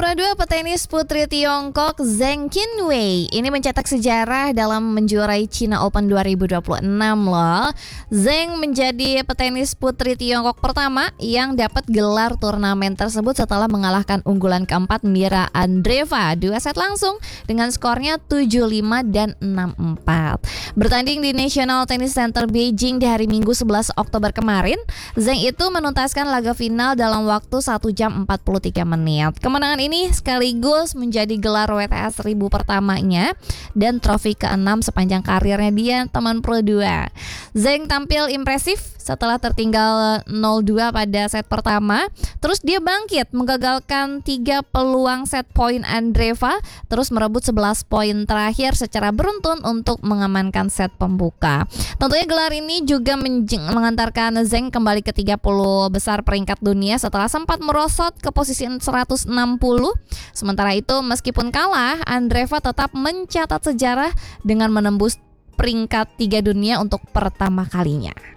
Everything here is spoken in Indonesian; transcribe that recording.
Nomor 2, petenis putri Tiongkok Zheng Qinwei. Ini mencetak sejarah dalam menjuarai China Open 2026 loh. Zheng menjadi petenis putri Tiongkok pertama yang dapat gelar turnamen tersebut setelah mengalahkan unggulan keempat Mira Andreeva 2 set langsung dengan skornya 7-5 dan 6-4. Bertanding di National Tennis Center Beijing di hari Minggu 11 Oktober kemarin, Zheng itu menuntaskan laga final dalam waktu 1 jam 43 menit. Kemenangan ini sekaligus menjadi gelar WTA 1000 pertamanya dan trofi ke-6 sepanjang karirnya dia, teman Pro 2. Zheng tampil impresif setelah tertinggal 0-2 pada set pertama. Terus dia bangkit menggagalkan 3 peluang set poin Andreeva, terus merebut 11 poin terakhir secara beruntun untuk mengamankan set pembuka. Tentunya gelar ini juga mengantarkan Zheng kembali ke 30 besar peringkat dunia setelah sempat merosot ke posisi 160. Sementara itu, meskipun kalah, Andreeva tetap mencatat sejarah dengan menembus peringkat 3 dunia untuk pertama kalinya.